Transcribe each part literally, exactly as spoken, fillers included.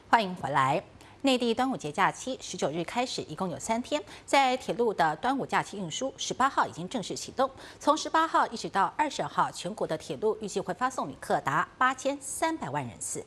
欢迎回来。内地端午节假期十九日开始，一共有三天。在铁路的端午假期运输，十八号已经正式启动。从十八号一直到二十号，全国的铁路预计会发送旅客达八千三百万人次。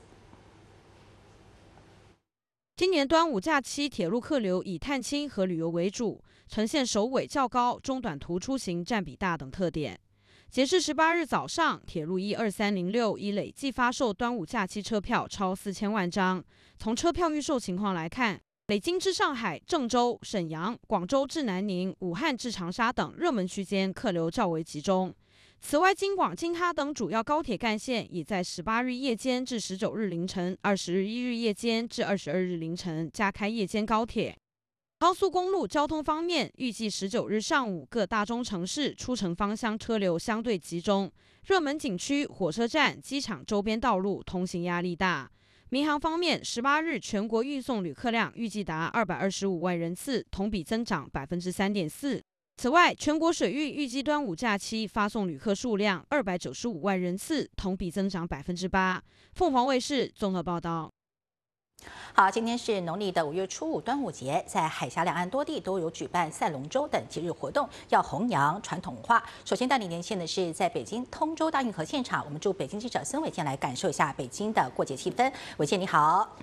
今年端午假期铁路客流以探亲和旅游为主，呈现首尾较高、中短途出行占比大等特点。截至十八日早上，铁路一二三零六已累计发售端午假期车票超四千万张。从车票预售情况来看，北京至上海、郑州、沈阳、广州至南宁、武汉至长沙等热门区间客流较为集中。此外，京广、京哈等主要高铁干线已在十八日夜间至十九日凌晨、二十一日夜间至二十二日凌晨加开夜间高铁。高速公路交通方面，预计十九日上午各大中城市出城方向车流相对集中，热门景区、火车站、机场周边道路通行压力大。民航方面，十八日全国运送旅客量预计达二百二十五万人次，同比增长百分之三点四。此外，全国水域预计端午假期发送旅客数量二百九十五万人次，同比增长百分之八。凤凰卫视综合报道。 好，今天是农历的五月初五，端午节，在海峡两岸多地都有举办赛龙舟等节日活动，要弘扬传统文化。首先带你连线的是在北京通州大运河现场，我们驻北京记者孙伟健来感受一下北京的过节气氛。伟健你好。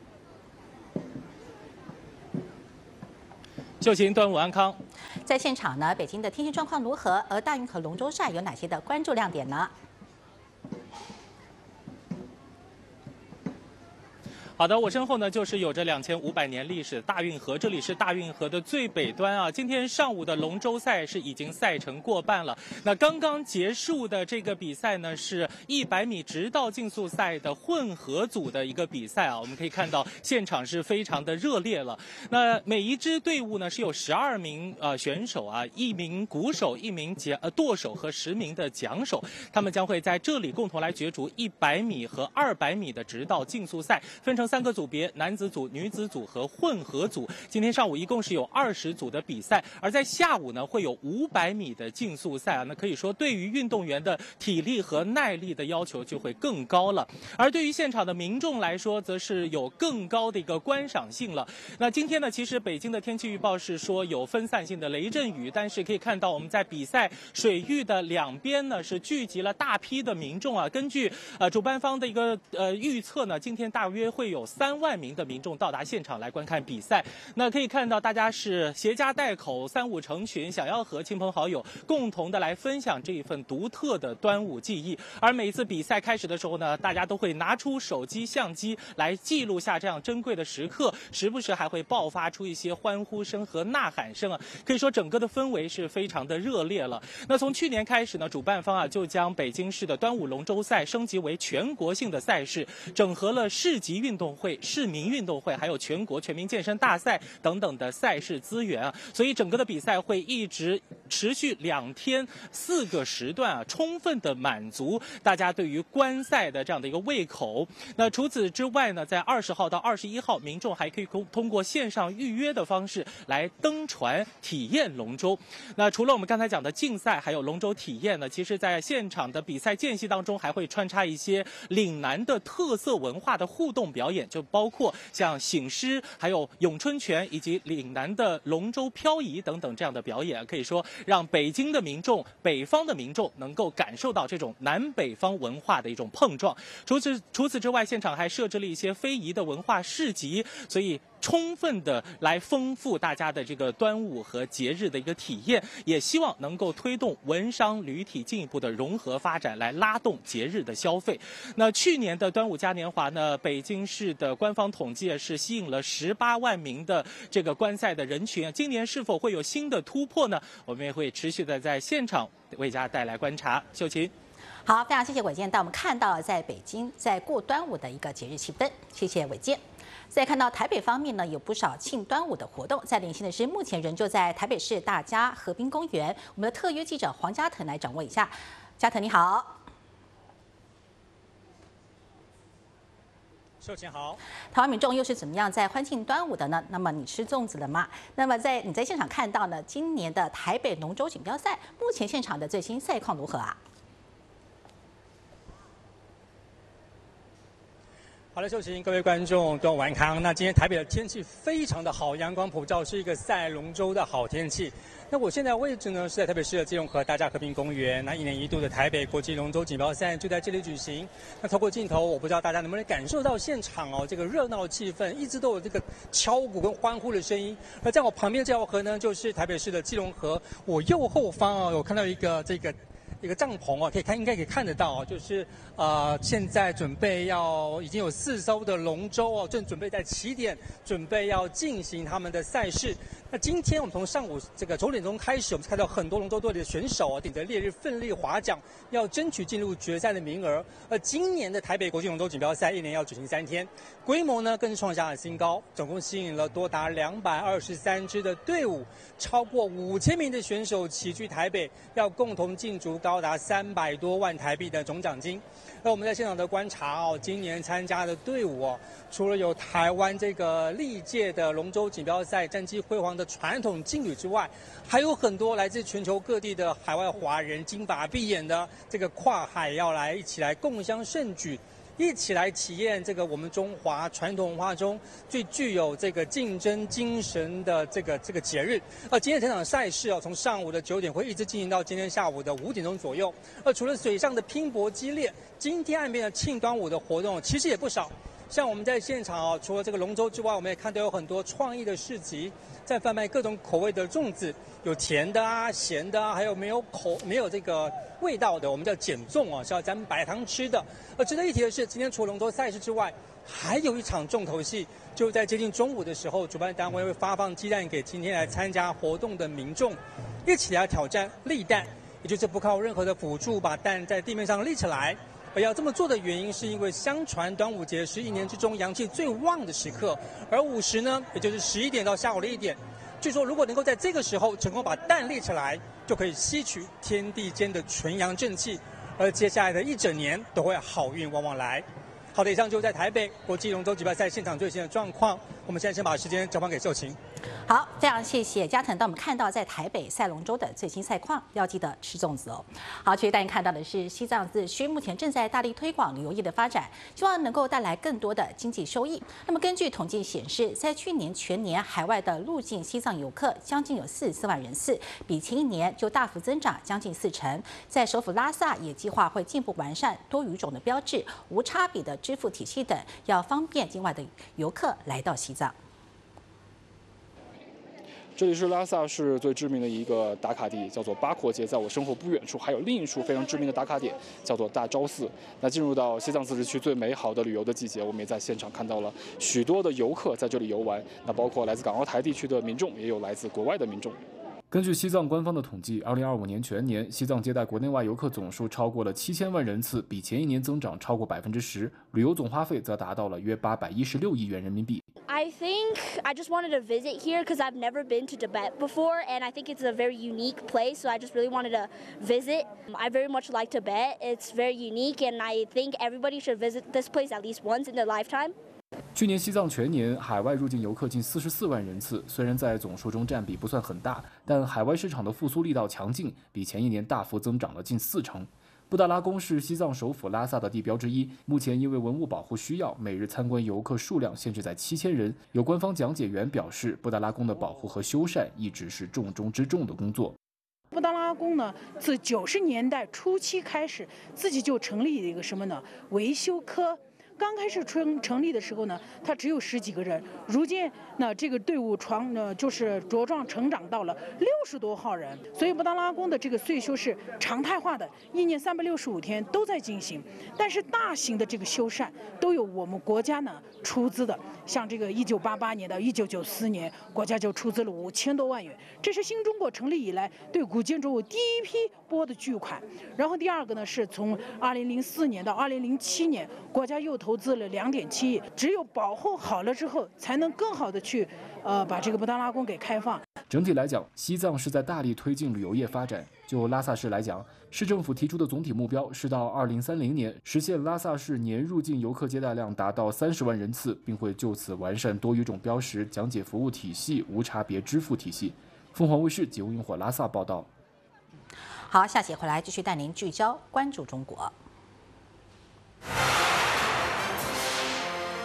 秀琴，端午安康。 在现场呢，北京的天气状况如何？而大运河龙舟赛有哪些的关注亮点呢？ 好的，我身后呢就是有着两千五百年历史的大运河，这里是大运河的最北端啊。今天上午的龙舟赛是已经赛程过半了。那刚刚结束的这个比赛呢，是一百米直道竞速赛的混合组的一个比赛啊。我们可以看到现场是非常的热烈了。那每一支队伍呢是有十二名呃选手啊，一名鼓手、一名桨呃舵手和十名的桨手，他们将会在这里共同来角逐一百米和二百米的直道竞速赛，分成三个组别，男子组、女子组和混合组。今天上午一共是有二十组的比赛，而在下午呢会有五百米的竞速赛啊。那可以说对于运动员的体力和耐力的要求就会更高了。而对于现场的民众来说，则是有更高的一个观赏性了。那今天呢，其实北京的天气预报是说有分散性的雷阵雨，但是可以看到我们在比赛水域的两边呢是聚集了大批的民众啊。根据呃主办方的一个呃预测呢，今天大约会有三万名的民众到达现场来观看比赛。那可以看到大家是携家带口、三五成群，想要和亲朋好友共同的来分享这一份独特的端午记忆。而每一次比赛开始的时候呢，大家都会拿出手机、相机来记录下这样珍贵的时刻，时不时还会爆发出一些欢呼声和呐喊声啊。可以说整个的氛围是非常的热烈了。那从去年开始呢，主办方啊就将北京市的端午龙舟赛升级为全国性的赛事，整合了市级运动会、市民运动会，还有全国全民健身大赛等等的赛事资源啊，所以整个的比赛会一直持续两天四个时段啊，充分的满足大家对于观赛的这样的一个胃口。那除此之外呢，在二十号到二十一号，民众还可以通过线上预约的方式来登船体验龙舟。那除了我们刚才讲的竞赛，还有龙舟体验呢，其实在现场的比赛间隙当中，还会穿插一些岭南的特色文化的互动表演，就包括像醒狮、还有咏春拳以及岭南的龙舟漂移等等这样的表演，可以说让北京的民众、北方的民众能够感受到这种南北方文化的一种碰撞。除此除此之外，现场还设置了一些非遗的文化市集，所以充分的来丰富大家的这个端午和节日的一个体验，也希望能够推动文商旅体进一步的融合发展，来拉动节日的消费。那去年的端午嘉年华呢，北京市的官方统计是吸引了十八万名的这个观赛的人群，今年是否会有新的突破呢？我们也会持续的在现场为大家带来观察。秀琴。 好，非常谢谢伟健带我们看到在北京在过端午的一个节日气氛，谢谢伟健。再看到台北方面呢，有不少庆端午的活动。在连线的是目前仍旧在台北市大佳河滨公园，我们的特约记者黄嘉腾来掌握一下。嘉腾你好。 秀琴好， 台湾民众又是怎么样在欢庆端午的呢？那么你吃粽子了吗？那么在你在现场看到呢，今年的台北龙舟锦标赛，目前现场的最新赛况如何啊？ 好的，秀琴，各位观众，端午安康。那今天台北的天气非常的好，阳光普照，是一个赛龙舟的好天气。那我现在的位置呢是在台北市的基隆河大家和平公园。那一年一度的台北国际龙舟锦标赛就在这里举行。那透过镜头，我不知道大家能不能感受到现场哦这个热闹的气氛，一直都有这个敲鼓跟欢呼的声音。而在我旁边这条河呢，就是台北市的基隆河。我右后方哦，有看到一个这个。一个帐篷哦，可以看，应该可以看得到哦，就是呃，现在准备要已经有四艘的龙舟哦，正准备在起点，准备要进行他们的赛事。那今天我们从上午这个九点钟开始，我们看到很多龙舟队的选手啊，顶着烈日奋力划桨，要争取进入决赛的名额。而今年的台北国际龙舟锦标赛一年要举行三天，规模呢更是创下了新高，总共吸引了多达两百二十三支的队伍，超过五千名的选手齐聚台北，要共同竞逐高达三百多万台币的总奖金。那我们在现场的观察哦，今年参加的队伍哦，除了有台湾这个历届的龙舟锦标赛战绩辉煌的传统劲旅之外，还有很多来自全球各地的海外华人，金发碧眼的这个跨海要来一起来共襄盛举。一起来体验这个我们中华传统文化中最具有这个竞争精神的这个这个节日。而今天这场赛事哦，从上午的九点会一直进行到今天下午的五点钟左右。而除了水上的拼搏激烈，今天岸边的庆端午的活动其实也不少。像我们在现场哦，除了这个龙舟之外，我们也看到有很多创意的市集，在贩卖各种口味的粽子，有甜的啊、咸的啊，还有没有口没有这个味道的，我们叫碱粽啊，是要沾白糖吃的。而值得一提的是，今天除了龙舟赛事之外，还有一场重头戏，就在接近中午的时候，主办单位会发放鸡蛋给今天来参加活动的民众，一起来挑战立蛋，也就是不靠任何的辅助把蛋在地面上立起来。而要这么做的原因，是因为相传端午节是一年之中阳气最旺的时刻，而午时呢，也就是十一点到下午的一点，据说如果能够在这个时候成功把蛋立起来，就可以吸取天地间的纯阳正气，而接下来的一整年都会好运旺旺来。好的，以上就是在台北国际龙舟锦标赛现场最新的状况。我们现在先把时间交还给秀琴。 好，非常谢谢嘉腾。当我们看到在台北赛龙舟的最新赛况，要记得吃粽子哦。好，其实大家看到的是西藏自区目前正在大力推广旅游业的发展，希望能够带来更多的经济收益。那么根据统计显示，在去年全年海外的入境西藏游客将近有四十四万人次，比前一年就大幅增长将近四成。在首府拉萨也计划会进一步完善多语种的标志、无差别的支付体系等，要方便境外的游客来到西藏。 这里是拉萨市最知名的一个打卡地，叫做八廓街。在我身后不远处还有另一处非常知名的打卡点，叫做大昭寺。那进入到西藏自治区最美好的旅游的季节，我们也在现场看到了许多的游客在这里游玩。那包括来自港澳台地区的民众，也有来自国外的民众。根据西藏官方的统计，二零二五年全年，西藏接待国内外游客总数超过了七千万人次，比前一年增长超过百分之十，旅游总花费则达到了约八百一十六亿元人民币。 I think I just wanted to visit here because I've never been to Tibet before, and I think it's a very unique place, so I just really wanted to visit. I very much like Tibet. It's very unique, and I think everybody should visit this place at least once in their lifetime. 去年西藏全年海外入境游客近四十四万人次，虽然在总数中占比不算很大，但海外市场的复苏力道强劲，比前一年大幅增长了近四成。布达拉宫是西藏首府拉萨的地标之一，目前因为文物保护需要，每日参观游客数量限制在七千人。有官方讲解员表示，布达拉宫的保护和修缮一直是重中之重的工作。 布达拉宫呢，自九十年代初期开始，自己就成立了一个什么呢？维修科。刚开始成成立的时候呢，它只有十几个人，如今呢，这个队伍床呢就是茁壮成长到了六十多号人。所以布达拉宫的这个岁修是常态化的，一年三百六十五天都在进行。但是大型的这个修缮都有我们国家呢出资的，像这个一九八八年到一九九四年，国家就出资了五千多万元，这是新中国成立以来对古建筑物第一批拨的巨款。然后第二个呢，是从二零零四年到二零零七年，国家又投投资了两点七亿，只有保护好了之后，才能更好的去，呃，把这个布达拉宫给开放。 整体来讲，西藏是在大力推进旅游业发展。就拉萨市来讲，市政府提出的总体目标是到二零三零年实现拉萨市年入境游客接待量达到三十万人次，并会就此完善多语种标识、讲解服务体系、无差别支付体系。凤凰卫视节目萤火拉萨报道。 好，下节回来继续带您聚焦关注中国。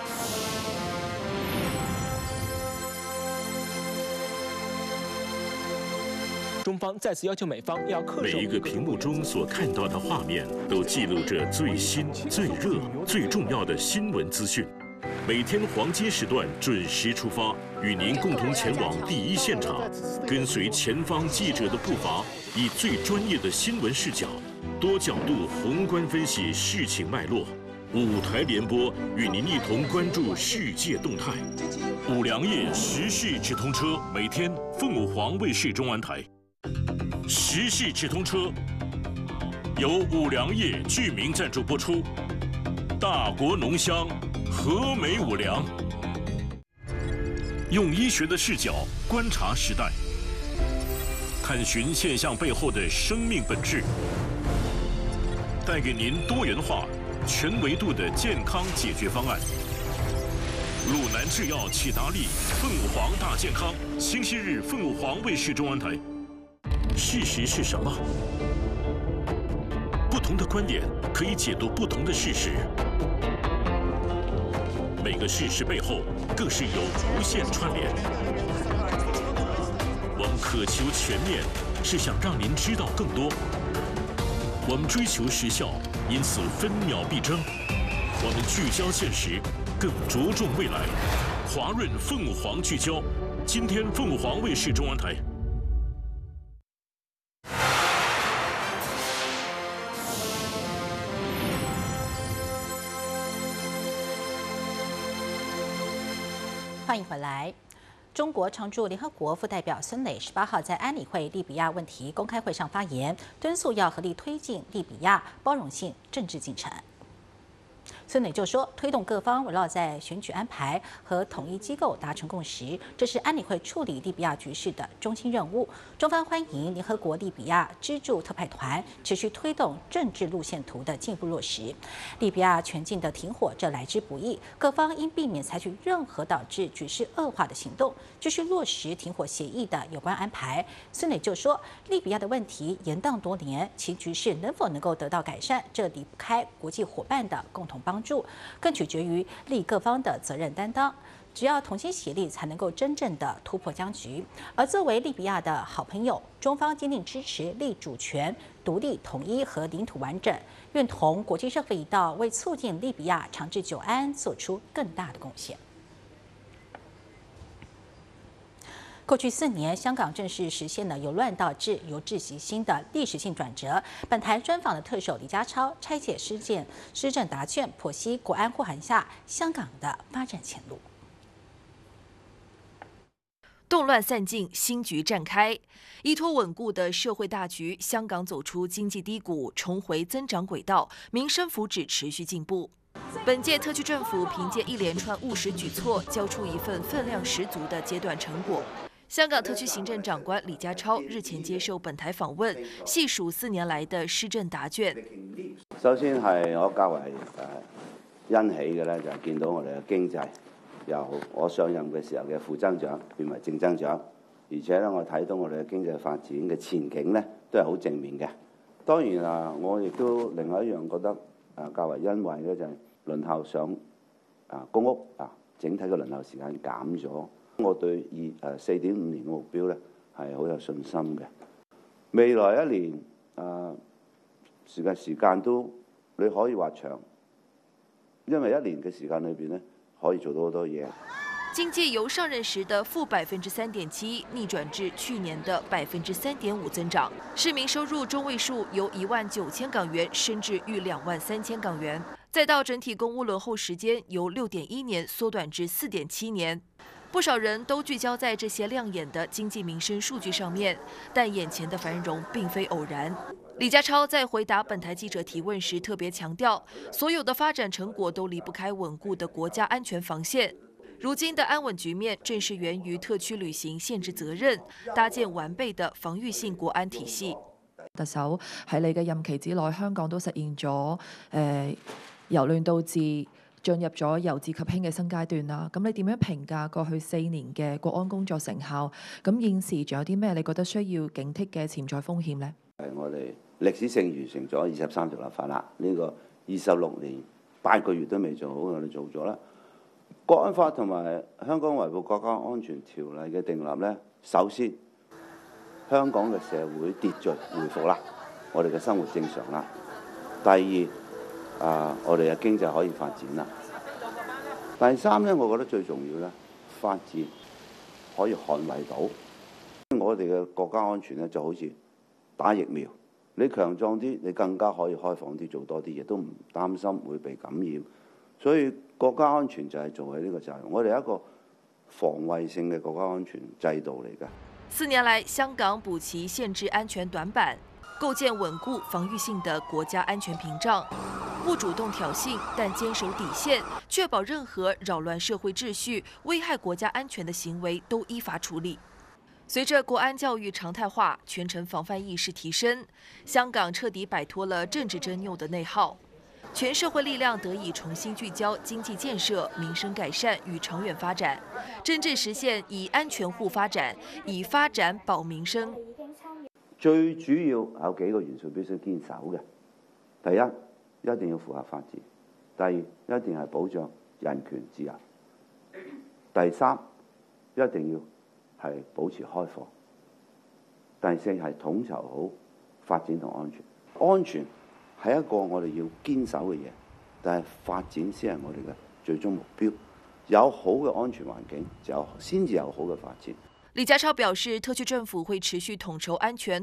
中方再次要求美方要恪守。 每一个屏幕中所看到的画面，都记录着最新、最热、最重要的新闻资讯。每天黄金时段准时出发，与您共同前往第一现场，跟随前方记者的步伐，以最专业的新闻视角，多角度宏观分析事情脉络。五台联播与您一同关注世界动态。五粮液时事直通车，每天凤凰卫视中安台。时事直通车由五粮液居民赞助播出。大国浓香，和美五粮。用医学的视角观察时代，探寻现象背后的生命本质，带给您多元化、全维度的健康解决方案。鲁南制药启达利凤凰大健康，星期日凤凰卫视中安台。事实是什么？不同的观点可以解读不同的事实。每个事实背后更是有无限串联。我们渴求全面，是想让您知道更多。我们追求时效，因此分秒必争。我们聚焦现实，更着重未来。华润凤凰聚焦，今天凤凰卫视中安台。 欢迎回来。中国常驻联合国副代表孙磊十八号在安理会利比亚问题公开会上发言，敦促要合力推进利比亚包容性政治进程。孙磊就说，推动各方围绕在选举安排和统一机构达成共识，这是安理会处理利比亚局势的中心任务。中方欢迎联合国利比亚支柱特派团持续推动政治路线图的进一步落实。利比亚全境的停火，这来之不易，各方应避免采取任何导致局势恶化的行动，继续落实停火协议的有关安排。孙磊就说，利比亚的问题延宕多年，其局势能否能够得到改善，这离不开国际伙伴的共同帮助，更取决于利各方的责任担当。只要同心协力，才能够真正的突破僵局。而作为利比亚的好朋友，中方坚定支持利主权、独立、统一和领土完整，愿同国际社会一道，为促进利比亚长治久安做出更大的贡献。过去四年，香港正式实现了由乱到治、由治及兴的历史性转折。本台专访的特首李家超拆解施政施政答卷，剖析国安护航下香港的发展前路。 动乱散尽，新局展开。依托稳固的社会大局，香港走出经济低谷，重回增长轨道，民生福祉持续进步。本届特区政府凭借一连串务实举措，交出一份分量十足的阶段成果。香港特区行政长官李家超日前接受本台访問，細數四年來的施政答卷。 首先係我較為誒欣喜嘅咧，就係見到我哋嘅經濟由我上任嘅時候嘅負增長變為正增長，而且咧我睇到我哋嘅經濟發展嘅前景咧都係好正面嘅。當然啊，我亦都另外一樣覺得誒較為欣慰嘅就係輪候上啊公屋啊，整體嘅輪候時間減咗。我對二誒四點五年嘅目標咧係好有信心嘅。未來一年誒時間時間都你可以話長，因為一年嘅時間裏邊咧可以做到好多嘢。 經濟由上任時的負百分之三點七逆轉至去年的百分之三點五增長，市民收入中位數由一萬九千港元升至逾兩萬三千港元，再到整體公屋輪候時間由六點一年縮短至四點七年。不少人都聚焦在這些亮眼的經濟民生數據上面，但眼前的繁榮並非偶然。李家超在回答本台記者提問時特別強調，所有的發展成果都離不開穩固的國家安全防線。如今的安穩局面，正是源於特區履行憲制責任，搭建完備的防禦性國安體系。 特首喺你嘅任期之內，香港都實現咗誒由亂到治，進入咗由治及興嘅新階段啦。咁你點樣評價過去四年嘅國安工作成效？咁現時仲有啲咩你覺得需要警惕嘅潛在風險呢？ 係我哋歷史性完成咗二十三條立法啦，呢、這個二十六年八個月都未做好，我哋做咗啦。國安法同埋香港維護國家安全條例嘅訂立咧，首先香港嘅社會秩序回復啦，我哋嘅生活正常啦。第二，啊，我哋嘅經濟可以發展啦。第三咧，我覺得最重要咧，法治可以捍衛到。我哋嘅國家安全咧，就好似打疫苗，你強壯啲，你更加可以開放啲，做多啲嘢，都唔擔心會被感染。所以國家安全就係做起呢個責任。我哋一個防衛性嘅國家安全制度嚟㗎。 四年來，香港補齊憲制安全短板，構建穩固防禦性的國家安全屏障。不主動挑釁，但堅守底線，確保任何擾亂社會秩序、危害國家安全的行為都依法處理。隨着國安教育常態化，全城防範意識提升，香港徹底擺脫了政治爭拗的內耗，全社會力量得以重新聚焦經濟建設、民生改善與長遠發展，真正實現以安全護發展，以發展保民生。 最主要有幾個元素必須堅守嘅，第一，一定要符合法治；第二，一定係保障人權自由；第三，一定要係保持開放；第四係統籌好發展同安全。安全係一個我哋要堅守嘅嘢，但係發展先係我哋嘅最終目標。有好嘅安全環境，就先至有好嘅發展。 李家超表示，特區政府會持續統籌安全。